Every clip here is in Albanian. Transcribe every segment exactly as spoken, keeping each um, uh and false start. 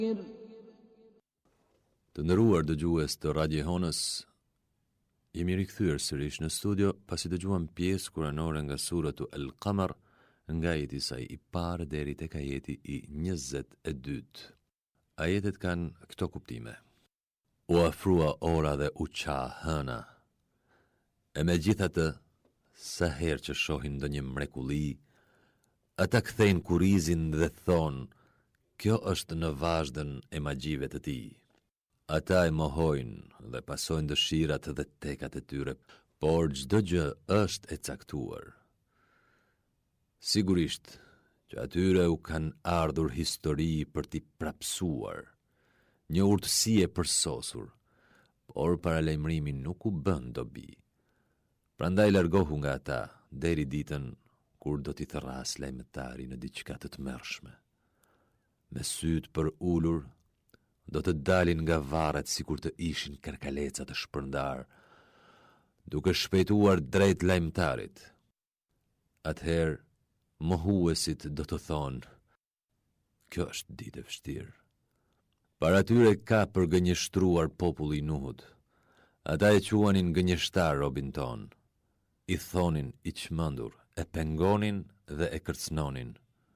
Të nderuar dëgjues të Radio Honës, jemi rikthyer sërish në studio pasi dëgjuam pjesë kuranore nga suratu Al-Qamar, nga ajeti i saj i parë deri tek ajeti i njëzet e dytë. Ajetet kanë këto kuptime: u afrua ora dhe u qa hëna, e megjithatë, sa herë që shohin ndonjë mrekulli, ata kthejnë kurizin dhe thonë, kjo është në vazhdën e magjive të tij. Ata e mohojnë dhe pasojnë dëshirat dhe tekat e tyre, por çdo gjë është e caktuar. Sigurisht që atyre u kanë ardhur histori për t'i prapsuar, një urtësi e përsosur, por paralajmërimi nuk u bën dobi. Prandaj largohu nga ata deri ditën kur do t'i therras lajmëtari në diçka të tmerrshme. Me sytë për ulur, do të dalin nga varret sikur të ishin kërkaleca të shpërndar, duke shpejtuar drejt lajmëtarit. Atëherë, mohuesit do të thonë, kjo është ditë e vështirë. Para tyre ka përgënjeshtruar populli i Nuhut. Ata e quanin gënjeshtar robin ton, i thonin i çmendur, e pengonin dhe e kërcënonin.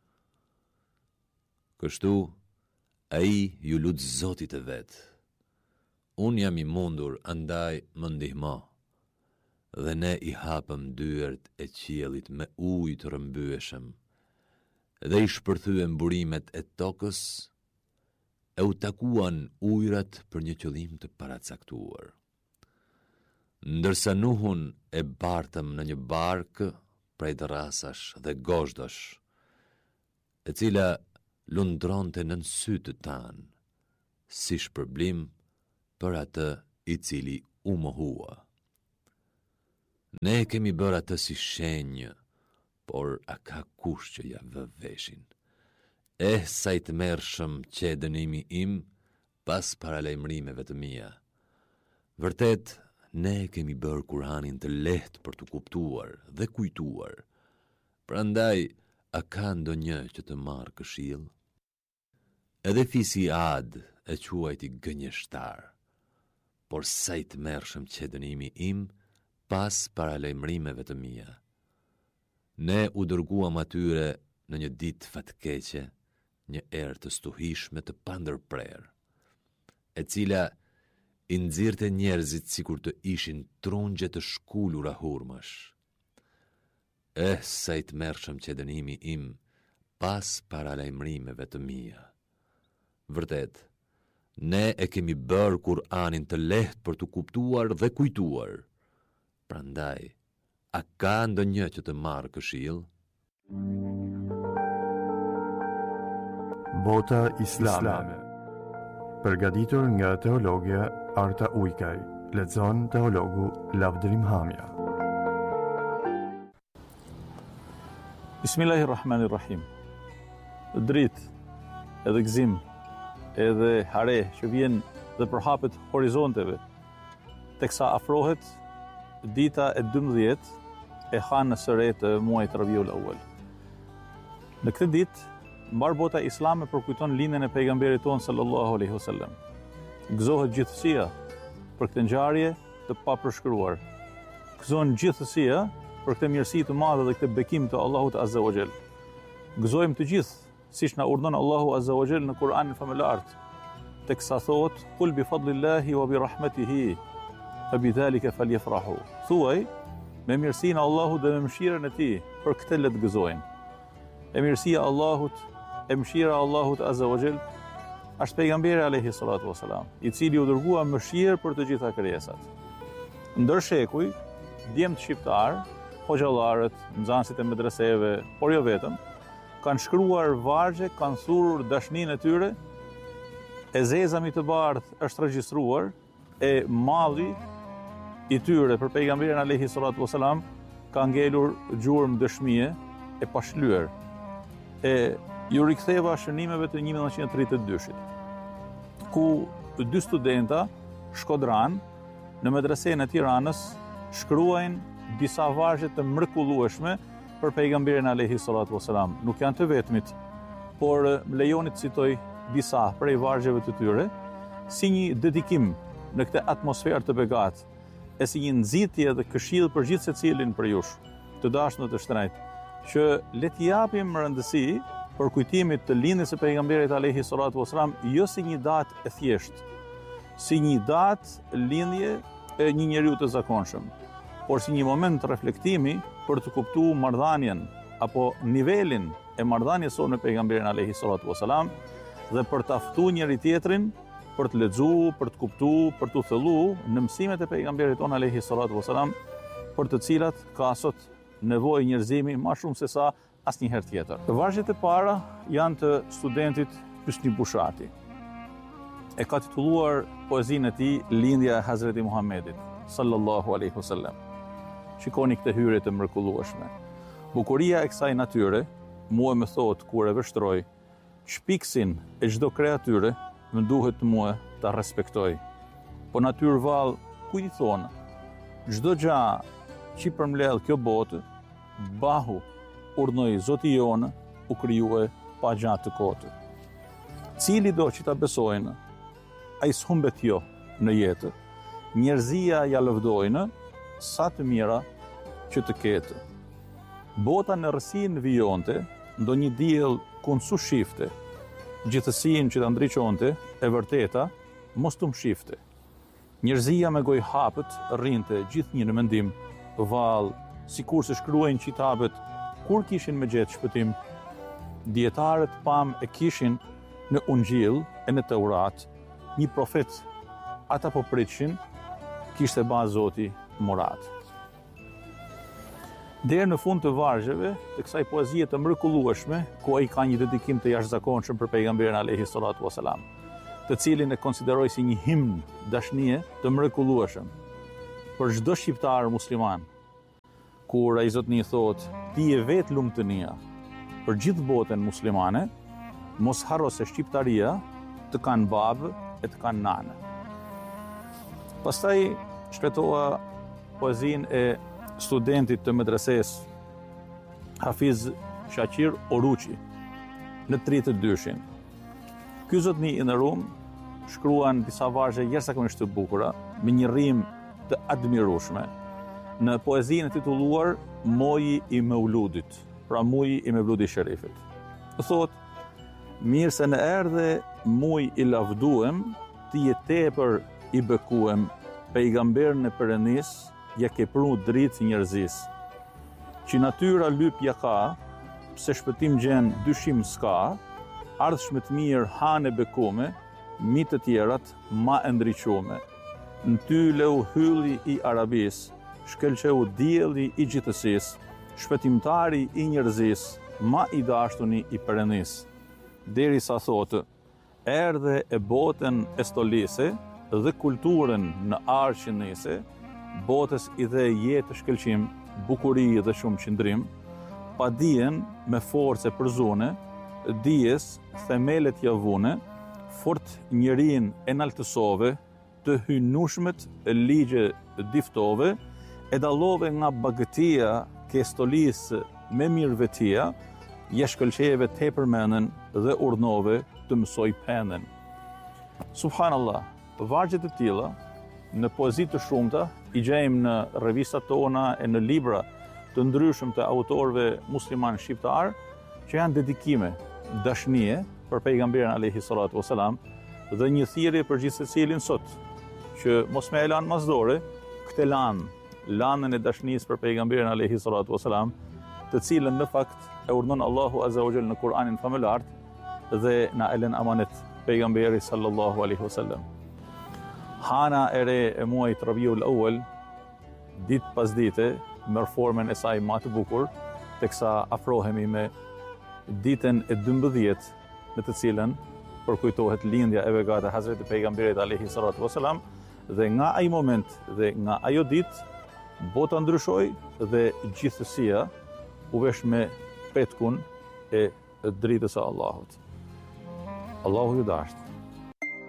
Kështu, ai ju lut Zotit e vet. Unë jam i mundur, andaj më ndihmo. Dhe ne i hapëm dyert e qiellit me ujë të rrëmbyeshëm, dhe i shpërthyem burimet e tokës, e u takuan ujrat për një qëllim të paracaktuar. Ndërsa Nuhun e bartëm në një barkë prej dërasash dhe gozhdosh, e cila lundronte nën sytë tanë, si shpërblim për atë i cili u mohua. Ne kemi bërë atë si shenjë, por a ka kush që ja vë veshin? Eh, sa i tmerrshëm që e dënimi im pas paralajmërimeve të mia. Vërtet, ne kemi bërë Kur'anin të lehtë për të kuptuar dhe kujtuar. Prandaj, a ka ndonjë që të marrë këshill? Edhe fisi Ad e quajti gënjeshtar, por sa i tmerrshëm që dënimi im pas paralajmërimeve të mia. Ne u dërguam atyre në një ditë fatkeqe, një erë të stuhishme të pandërprerë, e cila i nxirrte njerëzit sikur të ishin trungje të shkullura hurmash. Eh, sa i tmerrshëm që dënimi im pas paralajmërimeve të mia. Vërtet, ne e kemi bërë Kur'anin të lehtë për të kuptuar dhe kujtuar. Prandaj, a ka ndonjë që të marrë këshill? Bota Islame. Përgatitur nga teologja Arta Ujkaj, lexon teologu Lavdrim Hamja. Bismillahirrahmanirrahim. Dritë, edhe gëzim, edhe hare që vjen dhe përhapet horizonteve, teksa afrohet dita e dymbëdhjetë e hanë së re të muajit Rabiul Awwal. Në këtë ditë, mbar bota islame përkujton lindjen e pejgamberit ton sallallahu alaihi wasallam. Gëzohet gjithësia për këtë ngjarje të papërshkruar. Gëzohen gjithësia për këtë mirësi të madhe dhe këtë bekim të Allahut azza wa jall. Gëzojmë të gjithë siç na urdhon Allahu azza wa jall në Kur'anin famëlart, teksa thotë: "Kul bi fadlillahi wa bi rahmatihi fa bidhalika falyafrahu." Thuaj, me mirësinë e Allahut dhe me mëshirën e Tij, për këtë le të gëzojnë. E mirësia e Allahut, e mëshira e Allahut azza wa jall është pejgamberi alayhi salatu wasalam, i cili u dërgua mëshirë për të gjitha krijesat. Ndër shekuj, djemtë shqiptar, hoxhallarët, nxënësit e medreseve, por jo vetëm, kanë shkruar vargje, kanë thurur dashninë e tyre. E zezami të bardhë është regjistruar, e malli i tyre për pejgamberin alayhi salatu wasalam ka ngelur gjurmë dëshmie e pashlyer. E ju riktheva shënimeve të një mijë nëntëqind e tridhjetë e dyshit, ku dy studenta shkodran në medresën e Tiranës shkruajnë disa vargje të mrekullueshme për pejgamberin alayhi salatu wasalam. Nuk janë të vetmit, por më lejoni të citoj disa prej vargjeve të tyre si një dedikim në këtë atmosferë të begatë, e si një nxitje dhe këshill për gjithë secilin për jush, të dashur të shtrenjtë, që le t'i japim rëndësi për kujtimit të lindjes së pejgamberit alayhi salatu wasalam, jo si një datë e thjeshtë, si një datë lindje e një njeriu të zakonshëm, por si një moment të reflektimi për të kuptuar marrëdhënien apo nivelin e marrëdhënies sonë me pejgamberin alayhi salatu wasalam dhe për të ftuar njëri tjetrin për të lexuar, për të kuptuar, për të thelluar në mësimet e pejgamberit ton alayhi salatu wasalam, për të cilat ka sot nevojë njerëzimi më shumë se sa asnjëherë tjetër. Vargjet e para janë të studentit Hysni Bushati. E ka titulluar poezinë e tij Lindja e Hazreti Muhammedit sallallahu alaihi wasallam. Shikoni këtë hyrje të mrekullueshme. Bukuria e kësaj natyre, mua më thot kur e vështroj, shpiksin e çdo kreatyre, më duhet mua ta respektoj. Po natyrë vallë, kujt i thonë, çdo gjë që përmbledh kjo botë, bahu urdhnoi Zoti jonë, u krijue pa gjatë të kotë. Cili do që ta besojnë, ai s'humbet jo në jetë. Njerëzia ja lëvdojnë sa të mira që të ketë. Bota në rësin vijonte, ndo një diell kun su shifte, gjithësin që të ndriqonte, e vërteta, mos të më shifte. Njerëzia me goj hapët, rrinte gjithë një në mendim, val, si kur se shkruajnë qitabet, kur kishin me gjetë shpëtim, dietarët pam e kishin në Ungjil e në Teurat, një profet, ata po pritshin, kishte ba Zoti Murat. Deri në fund të vargjeve të kësaj poezie të mrekullueshme, ku ai ka një dedikim të jashtëzakonshëm për pejgamberin alayhi salatu wasalam, të cilin e konsideroi si një himn dashnie të mrekullueshëm për çdo shqiptar musliman. Kur ai zotni thot, ti je vetë lumtunia për gjithë botën muslimane, mos harro se shqiptaria të kanë babë e të kanë nanë. Pastaj shpetoa poezinë e studentit të medreses Hafiz Shaqir Oruqi në tridhjetë e dyshin. Ky zotni i nderuar shkruan disa vargje jashtëzakonisht të bukura me një rrim të admirueshme në poezinë titulluar Moji i Meuludit, pra muji i Mevludi Sherifit. Thot, mirë se në erdhe muj i lavduem, ti je tepër i bekuem, pejgamber në Perëndis, ja ke pru dritë njerëzis. Që natyra lyp ja ka, pse shpëtim gjen dyshim s'ka, ardhshme të mirë hane bekume, mi të tjerat ma endriqume. Në ty leu hylli i Arabis, shkelqeu dielli i gjithësis, shpëtimtari i njerëzis, ma i dashtuni i Perëndis. Deri sa thotë, erdhe e botën e stolise dhe kulturën në arqin nese, botës i dhe jetë shkelqim, bukuri dhe shumë qëndrim, pa dijen me force përzune, dijes themelet javune, fort njërin e naltësove, të hynushmet e ligje diftove, e dalove nga bagëtia ke stolisë me mirë vetia, je shkëlqeve te përmenen dhe urnove të mësoj penen. Subhanallah, vargjet e tilla, në poezit të shumta, i gjejmë në revistat tona e në libra të ndryshëm të autorëve musliman shqiptar, që janë dedikime, dashnie për pejgamberin alayhi salatu wasalam dhe një thirrje për gjithë secilin sot, që mos me e lanë masdore, këtë lanë, lanën e dashnisë për pejgamberin alayhi salatu wasalam, të cilën në fakt e urdhon Allahu azza wa jalla në Kur'anin famëlart dhe na e lën amanet pejgamberi sallallahu alaihi wasallam. Hana e re e muajit Rabiul Awwal, ditë pas dite, merr formën e saj më të bukur, teksa afrohemi me ditën e dymbëdhjetë, në të cilën përkujtohet lindja e begate Hazreti pejgamberit alayhi salatu wasalam, dhe nga ai moment dhe nga ajo ditë bota ndryshoi dhe gjithësia u vesh me petkun e dritës së Allahut. Allahu ju dashur.